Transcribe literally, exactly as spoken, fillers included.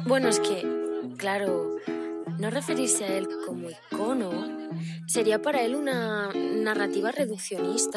Bueno, es que, claro, no referirse a él como icono sería para él una narrativa reduccionista.